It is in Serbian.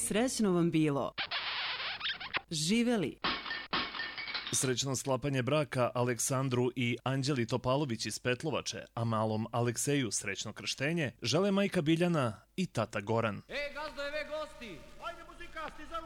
srećno vam bilo. Živeli. Srećno sklapanje braka Aleksandru i Anđeli Topalović iz Petlovače, a malom Alekseju srećno krštenje žele majka Biljana i tata Goran. Gazdojeve gosti! Ajde muzika, stiza